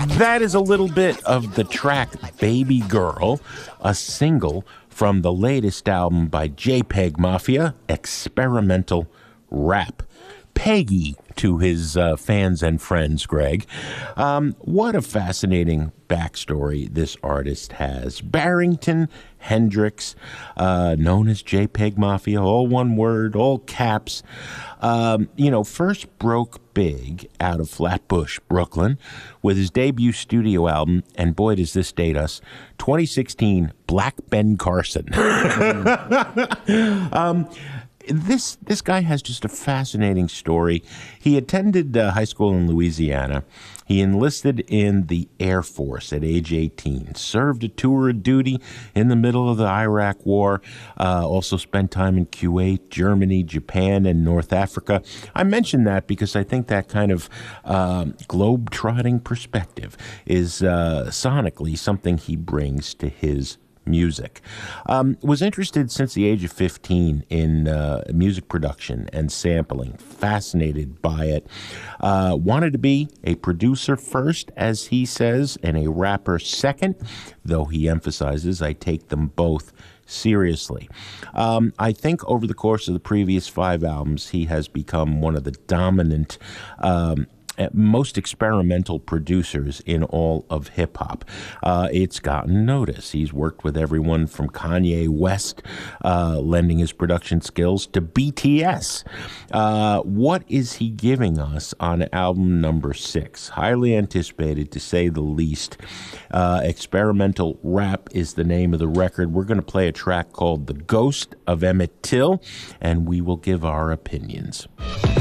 That is a little bit of the track Baby Girl, a single from the latest album by JPEG Mafia, Experimental Rap. Peggy to his fans and friends, Greg. What a fascinating backstory this artist has. Barrington Hendrix, known as JPEG Mafia, all one word, all caps. First broke big out of Flatbush, Brooklyn, with his debut studio album, and boy, does this date us, 2016, Black Ben Carson. This guy has just a fascinating story. He attended high school in Louisiana. He enlisted in the Air Force at age 18, served a tour of duty in the middle of the Iraq War, also spent time in Kuwait, Germany, Japan, and North Africa. I mention that because I think that kind of globe-trotting perspective is sonically something he brings to his music. Was interested since the age of 15 in music production and sampling. Fascinated by it. Wanted to be a producer first, as he says, and a rapper second, though he emphasizes I take them both seriously. I think over the course of the previous 5 albums, he has become one of the dominant most experimental producers in all of hip-hop. It's gotten notice. He's worked with everyone from Kanye West, lending his production skills, to BTS. What is he giving us on album number 6? Highly anticipated, to say the least. Experimental Rap is the name of the record. We're going to play a track called The Ghost of Emmett Till, and we will give our opinions.